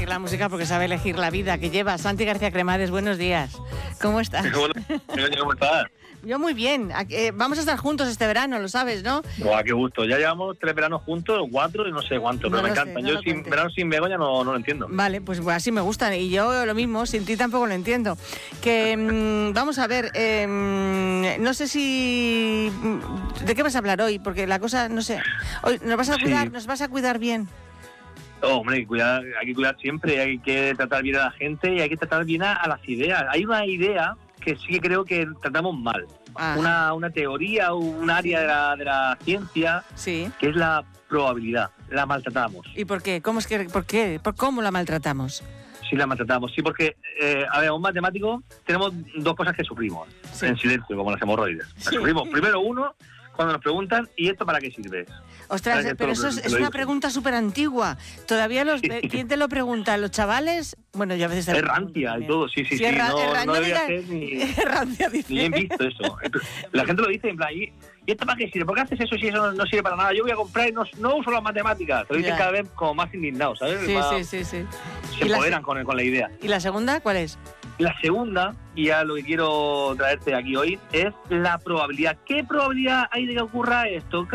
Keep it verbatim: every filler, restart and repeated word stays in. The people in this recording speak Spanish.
elegir la música porque sabe elegir la vida que lleva. Santi García Cremades, buenos días. ¿Cómo estás? ¿Cómo estás? Yo muy bien. Eh, vamos a estar juntos este verano, lo sabes, ¿no? Buah, qué gusto. Ya llevamos tres veranos juntos, cuatro y no sé cuántos, No pero me lo sé, encantan. no Yo lo sin cuentes. verano sin Begoña no, no lo entiendo. Vale, pues, pues así me gustan. Y yo lo mismo, sin ti tampoco lo entiendo. Que mm, vamos a ver, eh, no sé si... ¿De qué vas a hablar hoy? Porque la cosa, no sé... Hoy nos vas a cuidar, Sí. nos vas a cuidar bien. Oh, hombre, hay que, cuidar, hay que cuidar siempre, hay que tratar bien a la gente y hay que tratar bien a, a las ideas. Hay una idea que sí que creo que tratamos mal. Ah. Una, una teoría o un área de la, de la ciencia Sí. que es la probabilidad. La maltratamos. ¿Y por qué? ¿Cómo es que, por qué? ¿Por cómo la maltratamos? Sí, la maltratamos. Sí, porque, eh, a ver, un matemático tenemos dos cosas que sufrimos Sí. en silencio, como las hemorroides. Las Sí. sufrimos. Primero uno, cuando nos preguntan, ¿y esto para qué sirve? Ostras, Esto pero lo- eso es, lo es una digo. pregunta súper antigua. Todavía los... ¿Quién te lo pregunta? ¿Los chavales? Bueno, yo a veces... te lo Es pregunto rancia y también. todo, sí, sí, sí. es ra- no, es ra- no no debería digas- ser ni, es rancia, dice. ni bien visto eso. La gente lo dice en plan, ¿y, ¿y esto para qué sirve? ¿Por qué haces eso si eso no, no sirve para nada? Yo voy a comprar y no, no uso las matemáticas. Te lo dicen Ya. cada vez como más indignados, ¿sabes? Sí, Más- sí, sí, sí. Se ¿Y la empoderan se- con, con la idea. ¿Y la segunda cuál es? La segunda, y ya lo que quiero traerte aquí hoy, es la probabilidad. ¿Qué probabilidad hay de que ocurra esto?